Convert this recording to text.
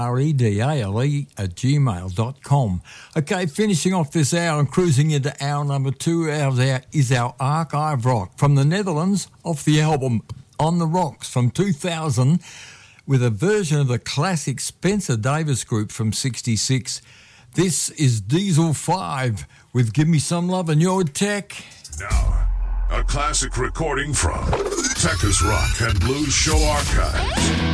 redale@gmail.com. Okay, finishing off this hour and cruising into hour number 2 is our archive rock from the Netherlands off the album On the Rocks from 2000 with a version of the classic Spencer Davis Group from 66. This is Diesel 5 with Give Me Some Love and Your Tech. Now, a classic recording from Texas Rock and Blues Show Archives.